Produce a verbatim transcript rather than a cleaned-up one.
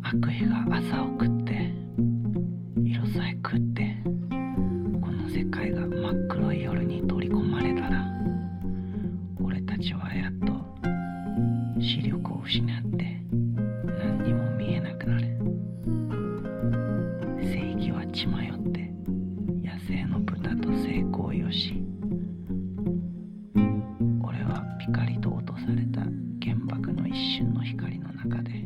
悪意が朝を食って色さえ食ってこの世界が真っ黒い夜に取り込まれたら、俺たちはやっと視力を失って何にも見えなくなる。正義は血迷って野生の豚と性行為をし、俺はピカリと落とされた原爆の一瞬の光の中で